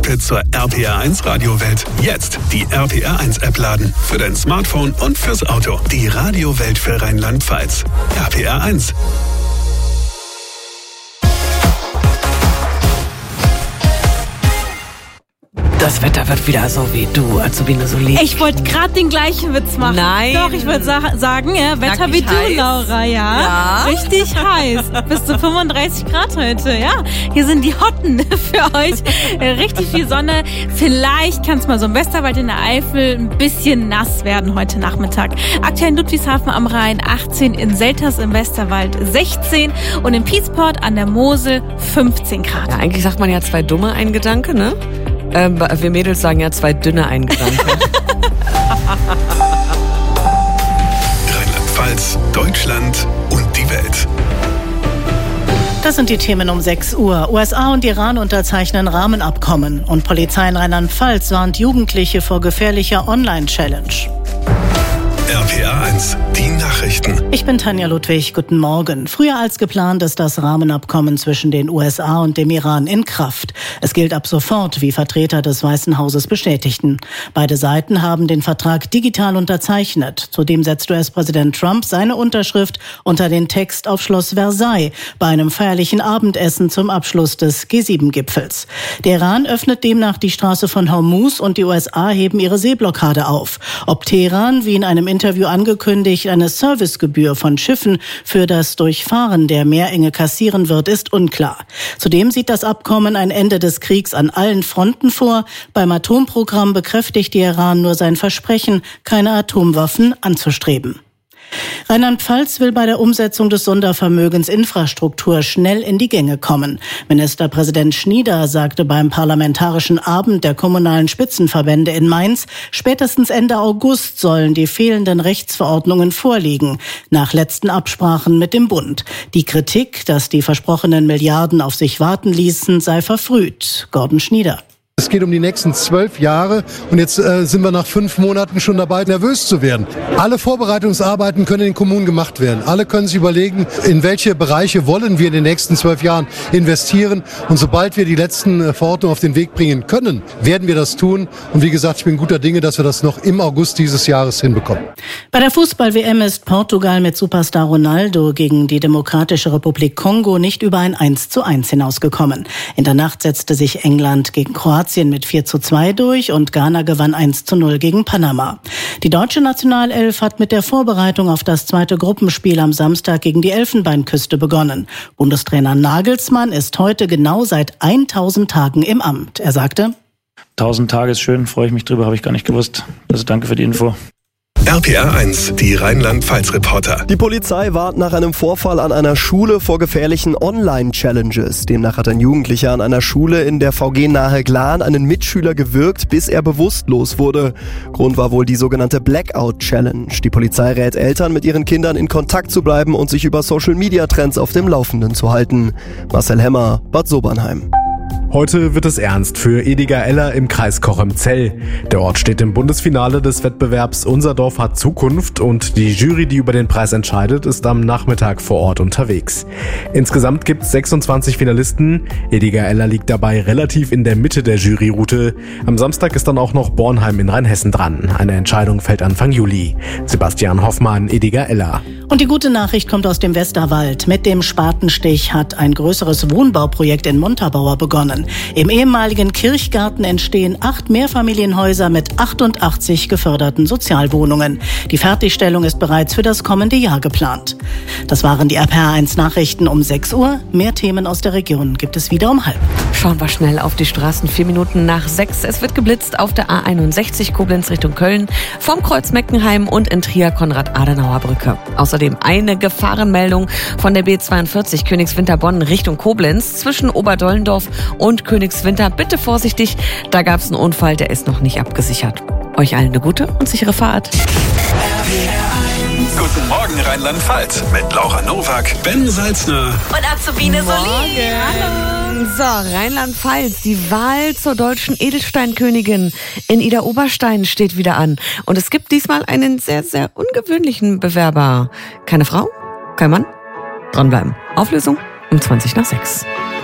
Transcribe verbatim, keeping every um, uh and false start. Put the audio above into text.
Cockpit zur R P R eins Radiowelt. Jetzt die R P R eins App laden. Für dein Smartphone und fürs Auto. Die Radiowelt für Rheinland-Pfalz. R P R eins. Das Wetter wird wieder so wie du, Azubine Soli. Ich wollte gerade den gleichen Witz machen. Nein. Doch, ich würde sa- sagen, ja, Wetter Nackig wie heiß. du, Laura, ja. Ja. Richtig heiß. Bis zu fünfunddreißig Grad heute, ja. Hier sind die Hotten für euch. Richtig viel Sonne. Vielleicht kann es mal so im Westerwald in der Eifel ein bisschen nass werden heute Nachmittag. Aktuell in Ludwigshafen am Rhein achtzehn, in Selters im Westerwald sechzehn und in Piesport an der Mosel fünfzehn Grad. Ja, eigentlich sagt man ja zwei dumme, ein Gedanke, ne? Ähm, wir Mädels sagen ja zwei dünne, ein Gedanke. Rheinland-Pfalz, Deutschland und die Welt. Das sind die Themen um sechs Uhr. U S A und Iran unterzeichnen Rahmenabkommen. Und Polizei in Rheinland-Pfalz warnt Jugendliche vor gefährlicher Online-Challenge. R P R eins, die Nachrichten. Ich bin Tanja Ludwig, guten Morgen. Früher als geplant ist das Rahmenabkommen zwischen den U S A und dem Iran in Kraft. Es gilt ab sofort, wie Vertreter des Weißen Hauses bestätigten. Beide Seiten haben den Vertrag digital unterzeichnet. Zudem setzt U S-Präsident Trump seine Unterschrift unter den Text auf Schloss Versailles bei einem feierlichen Abendessen zum Abschluss des G sieben Gipfels. Der Iran öffnet demnach die Straße von Hormuz und die U S A heben ihre Seeblockade auf. Ob Teheran, wie in einem Interview angekündigt, eine Servicegebühr von Schiffen für das Durchfahren der Meerenge kassieren wird, ist unklar. Zudem sieht das Abkommen ein Ende des Kriegs an allen Fronten vor. Beim Atomprogramm bekräftigt der Iran nur sein Versprechen, keine Atomwaffen anzustreben. Rheinland-Pfalz will bei der Umsetzung des Sondervermögens Infrastruktur schnell in die Gänge kommen. Ministerpräsident Schnieder sagte beim Parlamentarischen Abend der kommunalen Spitzenverbände in Mainz, spätestens Ende August sollen die fehlenden Rechtsverordnungen vorliegen, nach letzten Absprachen mit dem Bund. Die Kritik, dass die versprochenen Milliarden auf sich warten ließen, sei verfrüht. Gordon Schnieder. Es geht um die nächsten zwölf Jahre und jetzt äh, sind wir nach fünf Monaten schon dabei, nervös zu werden. Alle Vorbereitungsarbeiten können in den Kommunen gemacht werden. Alle können sich überlegen, in welche Bereiche wollen wir in den nächsten zwölf Jahren investieren. Und sobald wir die letzten äh, Verordnungen auf den Weg bringen können, werden wir das tun. Und wie gesagt, ich bin guter Dinge, dass wir das noch im August dieses Jahres hinbekommen. Bei der Fußball-W M ist Portugal mit Superstar Ronaldo gegen die Demokratische Republik Kongo nicht über ein eins zu eins hinausgekommen. In der Nacht setzte sich England gegen Kroatien mit vier zu zwei durch und Ghana gewann eins zu null gegen Panama. Die deutsche Nationalelf hat mit der Vorbereitung auf das zweite Gruppenspiel am Samstag gegen die Elfenbeinküste begonnen. Bundestrainer Nagelsmann ist heute genau seit tausend Tagen im Amt. Er sagte: tausend Tage ist schön, freue ich mich drüber, habe ich gar nicht gewusst. Also danke für die Info. R P R eins, die Rheinland-Pfalz-Reporter. Die Polizei warnt nach einem Vorfall an einer Schule vor gefährlichen Online-Challenges. Demnach hat ein Jugendlicher an einer Schule in der V G nahe Glan einen Mitschüler gewürgt, bis er bewusstlos wurde. Grund war wohl die sogenannte Blackout-Challenge. Die Polizei rät Eltern, mit ihren Kindern in Kontakt zu bleiben und sich über Social-Media-Trends auf dem Laufenden zu halten. Marcel Hemmer, Bad Sobernheim. Heute wird es ernst für Ediger Eller im Kreis Cochem-Zell. Der Ort steht im Bundesfinale des Wettbewerbs Unser Dorf hat Zukunft und die Jury, die über den Preis entscheidet, ist am Nachmittag vor Ort unterwegs. Insgesamt gibt es sechsundzwanzig Finalisten. Ediger Eller liegt dabei relativ in der Mitte der Juryroute. Am Samstag ist dann auch noch Bornheim in Rheinhessen dran. Eine Entscheidung fällt Anfang Juli. Sebastian Hoffmann, Ediger Eller. Und die gute Nachricht kommt aus dem Westerwald. Mit dem Spatenstich hat ein größeres Wohnbauprojekt in Montabaur begonnen. Im ehemaligen Kirchgarten entstehen acht Mehrfamilienhäuser mit achtundachtzig geförderten Sozialwohnungen. Die Fertigstellung ist bereits für das kommende Jahr geplant. Das waren die R P R eins Nachrichten um sechs Uhr. Mehr Themen aus der Region gibt es wieder um halb. Schauen wir schnell auf die Straßen. Vier Minuten nach sechs. Es wird geblitzt auf der A einundsechzig Koblenz Richtung Köln, vom Kreuz Meckenheim und in Trier Konrad-Adenauer-Brücke. Außerdem eine Gefahrenmeldung von der B zweiundvierzig Königswinter-Bonn Richtung Koblenz zwischen Oberdollendorf und Königswinter. Bitte vorsichtig, da gab es einen Unfall, der ist noch nicht abgesichert. Euch allen eine gute und sichere Fahrt. Guten Morgen Rheinland-Pfalz mit Laura Nowak, Ben Salzner Und Azubine Soli. Hallo. So, Rheinland-Pfalz, die Wahl zur deutschen Edelsteinkönigin in Idar-Oberstein steht wieder an. Und es gibt diesmal einen sehr, sehr ungewöhnlichen Bewerber. Keine Frau, kein Mann. Dranbleiben. Auflösung um zwanzig nach sechs.